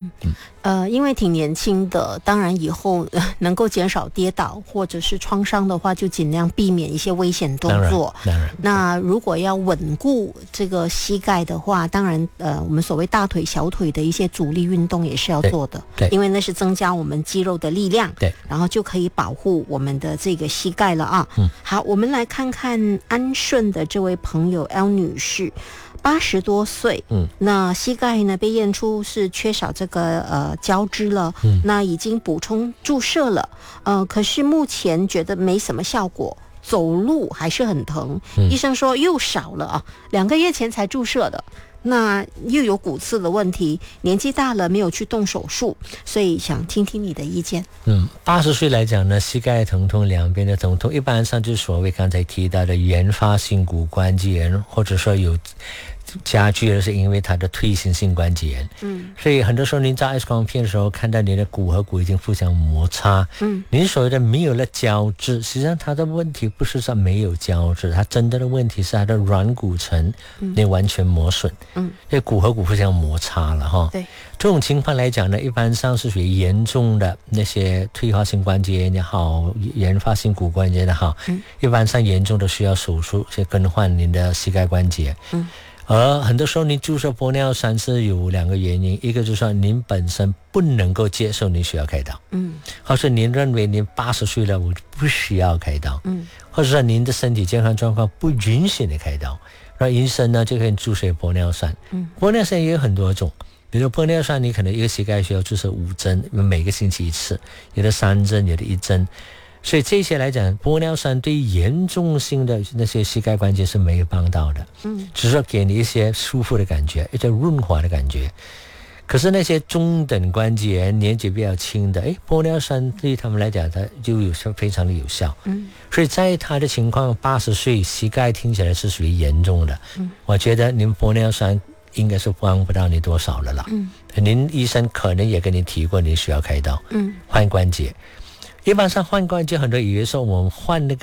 因为挺年轻的，当然以后能够减少跌倒或者是创伤的话，就尽量避免一些危险动作。 当然， 那如果要稳固这个膝盖的话，当然我们所谓大腿、小腿的一些阻力运动也是要做的， 对， 因为那是增加我们肌肉的力量， 对， 然后就可以保护我们的这个膝盖了啊。好，我们来看看安顺的这位朋友 L 女士。80多岁，那膝盖呢被验出是缺少这个胶质了，那已经补充注射了，可是目前觉得没什么效果，走路还是很疼，医生说又少了啊，2个月前才注射的。那又有骨刺的问题，年纪大了没有去动手术，所以想听听你的意见。 80岁来讲呢，膝盖疼痛两边的疼痛一般上就是所谓刚才提到的原发性骨关节炎，或者说有加剧的是因为它的退行性关节炎。所以很多时候您照 X 光片的时候看到你的骨和骨已经互相摩擦，您所谓的没有了胶质，实际上它的问题不是说没有胶质，它真正的问题是它的软骨层那完全磨损，所以骨和骨互相摩擦了哈。 对， 这种情况来讲呢，一般上是属于严重的那些退化性关节炎也好，原发性骨关节也好，一般上严重的需要手术去更换您的膝盖关节。而很多时候您注射玻尿酸是有2个原因，一个就是说您本身不能够接受你需要开刀，或是您认为您80岁了我不需要开刀，或者说您的身体健康状况不允许你开刀，那医生呢就可以注射玻尿酸。玻尿酸也有很多种，比如玻尿酸你可能一个膝盖需要注射5针，每个星期1次，有的3针，有的1针。所以这些来讲，玻尿酸对严重性的那些膝盖关节是没有帮到的，只是说给你一些舒服的感觉，一些润滑的感觉。可是那些中等关节炎年纪比较轻的，玻尿酸对他们来讲它就有非常的有效。所以在他的情况80岁膝盖听起来是属于严重的，我觉得您玻尿酸应该是帮不到你多少了啦。您医生可能也跟你提过你需要开刀，换关节。一般上换关节很多以为说我们换那个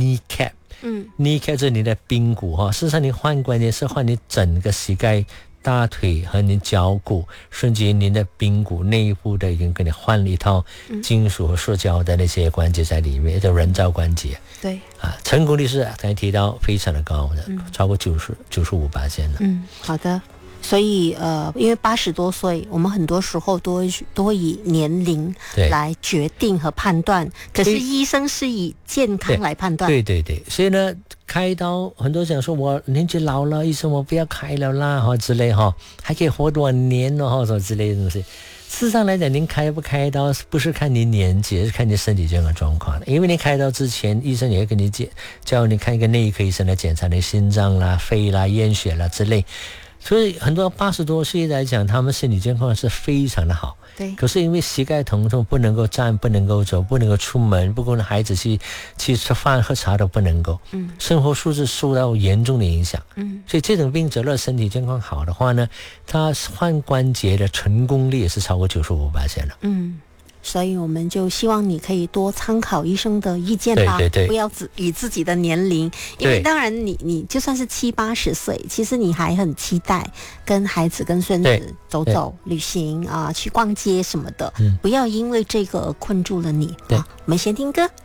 kneecap，kneecap 是你的髌骨哈，事实上你换关节是换你整个膝盖、大腿和你脚骨，甚至于您的髌骨内部的已经给你换了一套金属和塑胶的那些关节在里面，叫人造关节。 对成功率是刚才提到非常的高的，超过95%了。 好的。所以因为80多岁，我们很多时候都会以年龄来决定和判断，可是医生是以健康来判断。 对，所以呢，开刀很多人讲说我年纪老了，医生我不要开了啦之类还可以活多少年什么之类的东西。事实上来讲，您开不开刀不是看你年纪，是看你身体健康状况的。因为你开刀之前，医生也会跟你叫你看一个内科医生来检查你心脏啦、肺啦、验血啦之类。所以很多80多岁来讲，他们身体健康是非常的好。 对。 可是因为膝盖疼痛，不能够站，不能够走，不能够出门，不跟孩子去吃饭喝茶都不能够。生活素质受到严重的影响。所以这种病者若身体健康好的话呢，他换关节的成功率也是超过95%了。 所以我们就希望你可以多参考医生的意见吧， 对， 不要以自己的年龄，因为当然你就算是70、80岁，其实你还很期待跟孩子跟孙子走走旅行去逛街什么的，不要因为这个困住了你。我们先听歌。